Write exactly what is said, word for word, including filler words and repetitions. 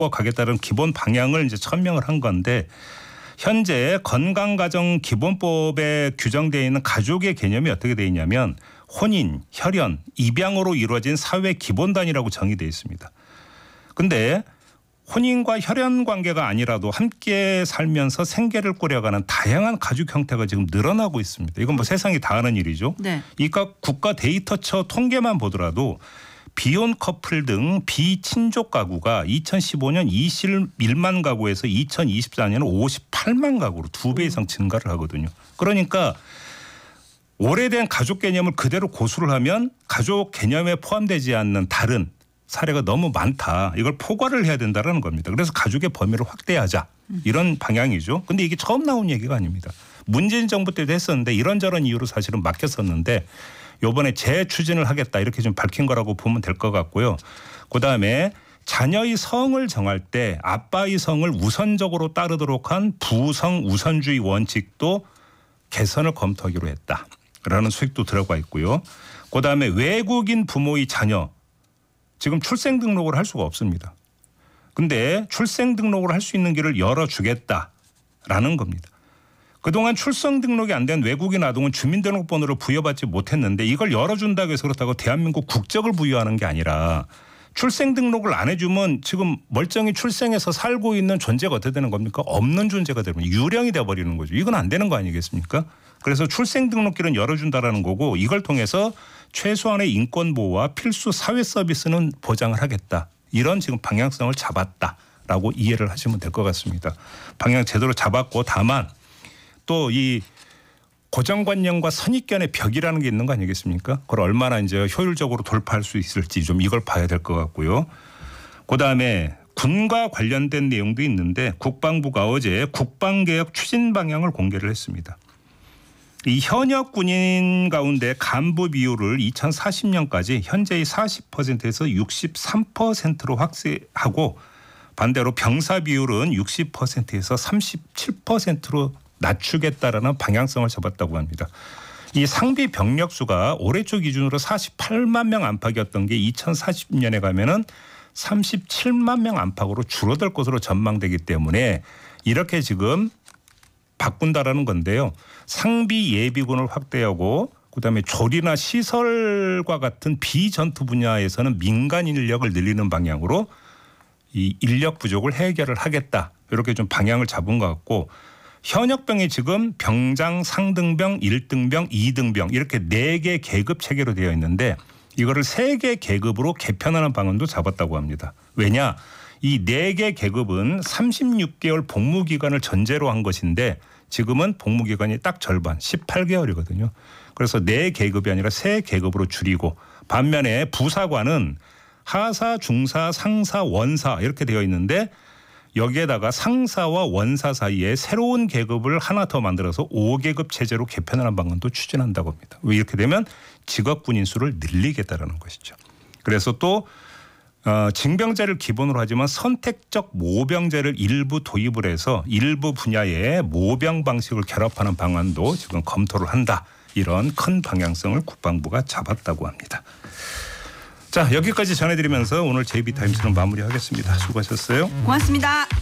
가겠다는 기본 방향을 이제 천명을 한 건데 현재 건강가정기본법에 규정되어 있는 가족의 개념이 어떻게 되어 있냐면 혼인, 혈연, 입양으로 이루어진 사회 기본단위라고 정의되어 있습니다. 그런데 혼인과 혈연 관계가 아니라도 함께 살면서 생계를 꾸려가는 다양한 가족 형태가 지금 늘어나고 있습니다. 이건 뭐 세상이 다 아는 일이죠. 네. 이까 국가 데이터처 통계만 보더라도 비혼 커플 등 비친족 가구가 이천십오 년 이십일만 가구에서 이천이십사 년은 오십팔만 가구로 두 배 이상 증가를 하거든요. 그러니까 오래된 가족 개념을 그대로 고수를 하면 가족 개념에 포함되지 않는 다른 사례가 너무 많다. 이걸 포괄을 해야 된다는 겁니다. 그래서 가족의 범위를 확대하자. 이런 방향이죠. 그런데 이게 처음 나온 얘기가 아닙니다. 문재인 정부 때도 했었는데 이런저런 이유로 사실은 막혔었는데 이번에 재추진을 하겠다 이렇게 좀 밝힌 거라고 보면 될 것 같고요. 그다음에 자녀의 성을 정할 때 아빠의 성을 우선적으로 따르도록 한 부성 우선주의 원칙도 개선을 검토하기로 했다라는 수익도 들어가 있고요. 그다음에 외국인 부모의 자녀 지금 출생 등록을 할 수가 없습니다. 그런데 출생 등록을 할 수 있는 길을 열어주겠다라는 겁니다. 그동안 출생 등록이 안 된 외국인 아동은 주민등록번호를 부여받지 못했는데 이걸 열어준다고 해서 그렇다고 대한민국 국적을 부여하는 게 아니라 출생 등록을 안 해주면 지금 멀쩡히 출생해서 살고 있는 존재가 어떻게 되는 겁니까? 없는 존재가 되면 유령이 돼버리는 거죠. 이건 안 되는 거 아니겠습니까? 그래서 출생 등록길은 열어준다라는 거고 이걸 통해서 최소한의 인권 보호와 필수 사회 서비스는 보장을 하겠다. 이런 지금 방향성을 잡았다라고 이해를 하시면 될 것 같습니다. 방향 제대로 잡았고 다만 또 이 고정관념과 선입견의 벽이라는 게 있는 거 아니겠습니까? 그걸 얼마나 이제 효율적으로 돌파할 수 있을지 좀 이걸 봐야 될 것 같고요. 그다음에 군과 관련된 내용도 있는데 국방부가 어제 국방개혁 추진 방향을 공개를 했습니다. 이 현역 군인 가운데 간부 비율을 이천사십 년까지 현재의 사십 퍼센트에서 육십삼 퍼센트로 확대하고 반대로 병사 비율은 육십 퍼센트에서 삼십칠 퍼센트로 낮추겠다라는 방향성을 잡았다고 합니다. 이 상비 병력 수가 올해 초 기준으로 사십팔만 명 안팎이었던 게 이천사십 년에 가면은 삼십칠만 명 안팎으로 줄어들 것으로 전망되기 때문에 이렇게 지금 바꾼다라는 건데요. 상비 예비군을 확대하고 그다음에 조리나 시설과 같은 비전투 분야에서는 민간 인력을 늘리는 방향으로 이 인력 부족을 해결을 하겠다. 이렇게 좀 방향을 잡은 것 같고 현역병이 지금 병장, 상등병, 일 등병, 이 등병 이렇게 네 개 계급 체계로 되어 있는데 이거를 세 개 계급으로 개편하는 방안도 잡았다고 합니다. 왜냐? 이 네 개 계급은 삼십육 개월 복무 기간을 전제로 한 것인데 지금은 복무 기간이 딱 절반 십팔 개월이거든요. 그래서 네 계급이 아니라 세 계급으로 줄이고 반면에 부사관은 하사, 중사, 상사, 원사 이렇게 되어 있는데 여기에다가 상사와 원사 사이에 새로운 계급을 하나 더 만들어서 오 계급 체제로 개편하는 방안도 추진한다고 합니다. 왜 이렇게 되면 직업군인 수를 늘리겠다는 것이죠. 그래서 또 어, 징병제를 기본으로 하지만 선택적 모병제를 일부 도입을 해서 일부 분야의 모병 방식을 결합하는 방안도 지금 검토를 한다. 이런 큰 방향성을 국방부가 잡았다고 합니다. 자, 여기까지 전해드리면서 오늘 제이비타임스는 마무리하겠습니다. 수고하셨어요. 고맙습니다.